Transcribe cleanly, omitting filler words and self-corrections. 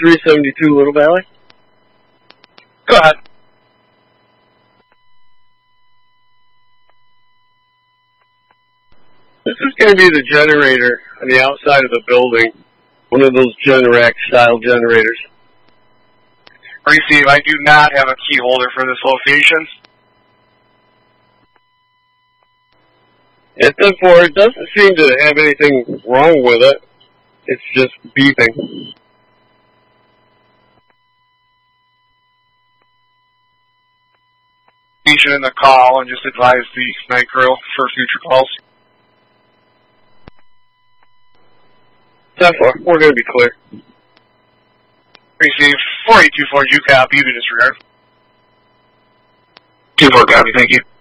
372 Little Valley. Go ahead. This is going to be the generator on the outside of the building. One of those Generac style generators. Receive, I do not have a key holder for this location. It's 10-4. It doesn't seem to have anything wrong with it. It's just beeping. In the call and just advise the night crew for future calls. 10-4. We're going to be clear. Receive 4824, you copy, you can disregard. 24 copy, thank you.